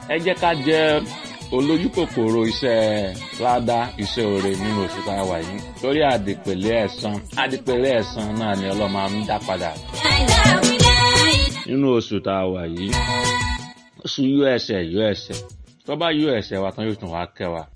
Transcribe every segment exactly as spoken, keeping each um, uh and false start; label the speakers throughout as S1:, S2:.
S1: ẹ jẹ́ ká jẹ́ olójú kòkòrò iṣẹ́ ládá iṣẹ́ oore nínú oṣù tá a wà yìí torí àdìpèlé ẹ̀san àdìpèlé ẹ̀san náà ni Ọlọ́run máa ń dá padà nínú oṣù tá a wà yìí oṣù yọ ẹ̀ṣẹ̀ yọ ẹ̀ṣẹ̀ tó bá yọ ẹ̀ṣẹ̀ wa tán yóò tún wá kẹ́ wa.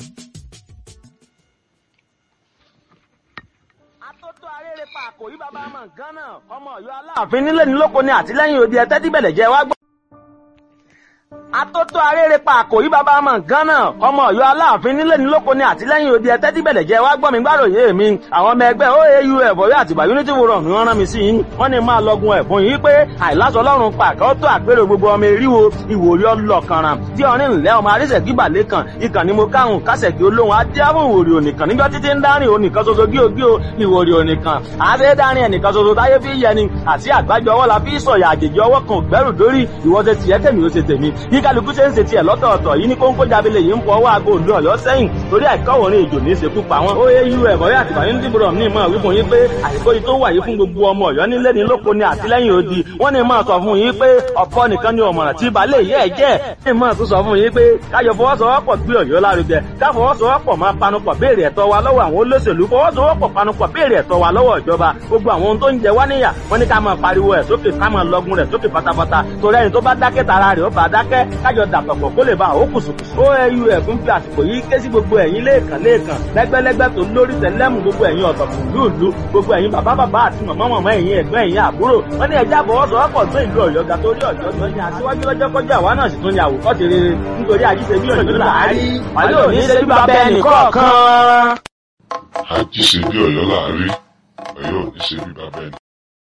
S2: Atótó arére pa àkòrí bàbá mọ̀ gánà ọmọ Ọ̀yọ́ Aláàfin nílé ní lóko ni àtìlẹ́yìn odi ẹtẹ́ tíbẹ̀lẹ̀ jẹ́ wá gbọ́. Atótó arére pa àkòrí bàbá mọ̀ gánà ọmọ Ọ̀yọ́ Aláàfin nílé ní lóko ni àtìlẹ́yìn odi ẹtẹ́ tíbẹ̀lẹ̀ jẹ́ wá gbọ́ mi gbàròyé mi àwọn ọmọ ẹgbẹ́ O A U Ọ̀yọ́ Àtìbà Unity Forum ni wọ́n rán mi sí yín wọ́n ní máa lọ́gun ẹ̀bùn yìí pé àìláṣọ Ọlọ́run pàkẹ́ tó àpérò gbogbo ọmọ eríwo ìwòrí ọlọ́kanran tí ọ̀rìn ńlẹ́ ọmọ arísẹ̀kí balẹ̀ kan ìkànnì mo káhùn kásẹ̀kí olóhùn adéhùn ìwòrí ònìkan níjọ́ títí ń dárìn ònìkan ṣoṣo gíogíò ìwòrí ònìkan àṣẹ dárìn ẹnìkan ṣoṣo táyé fi yẹni àti àgbájọ ọwọ́ la fi sọ̀yà àjèjì ọwọ́ kan gbẹ́rù dórí ìwọ́sẹ̀ tiẹ̀ tèmi ó ṣe tèmi bí kálukú ṣe ń ṣe tiẹ̀ lọ́tọ̀ọ̀tọ̀ yìí ní kóńkó jábílẹ̀ yìí ń fọ ọwọ́ aago òdu Ọ̀yọ́ sẹ́yìn torí àìkọ́wòrin ìjò ní ìṣekú pa wọn. O A U Ọ̀yọ́ Àtìbà Unity Forum ní ìmọ̀ wípé yín pé àsìkò yìí tó wà yìí fún gbogbo ọmọ Ọ̀yọ́ nílé ní lóko ni àtìlẹ́yìn odi wọ́n ní máa sọ fún yín pé ọ̀pọ̀ nìkan ni ọ̀mọ̀ràn tí balẹ̀ yẹ́ ẹ̀ jẹ́ ní máa tún sọ fún yín pé káyọ̀ fọwọ́sowọ́pọ̀ gbé Ọ̀yọ́ lárugẹ ká fọwọ́sowọ́pọ̀ máa panupọ̀ béèrè ẹ̀tọ́ wa lọ́wọ́ àwọn olóṣèlú fọwọ́sowọ́pọ̀ panupọ̀ béèrè ẹ̀tọ́ wa lọ́wọ́ ìjọba gbogbo àwọn ohun tó ń jẹ wá níyà wọ́n ní ká máa pariwo ẹ̀ sókè ká máa lọ́gun rẹ̀ sókè pátápátá torí ẹni tó bá dákẹ́ tara rẹ̀ ó bá dákẹ́ kájọ dàpọ̀pọ̀ kó lè bá àwọn kùsùkùsù. O A U ẹ̀fún fi àsìkò yìí ké sí gbogbo ẹ̀yin lẹ́ẹ̀kan lẹ́ẹ̀kan lẹ́gbẹ́lẹ́gbẹ́ tó lórí tẹ̀lẹ́mù gbogbo ẹ̀yin ọ̀tọ̀kùn lúùlú gbogbo ẹ̀yin bàbá bàbá àti màmá màmá ẹ̀yin ẹ̀gbọ́n ẹ̀yin àbúrò wọ́n ní ẹja àfọwọ́sowọ́pọ̀ tó ìlú Ọ̀yọ́ ga torí Ọ̀yọ́ tó ní aṣíwájú lọ́jọ́ kọjá àwa náà sì tún ní àwòkọ́ṣe rere nítorí àjíṣe bí Ọ̀yọ́ làárí wàlẹ́ òní ṣe bí bàbá ẹnì kọ̀ọ̀kan.
S3: Àjíṣe bí Ọ̀yọ́ làárí Ọ̀yọ́ òní ṣe bí bàbá ẹnì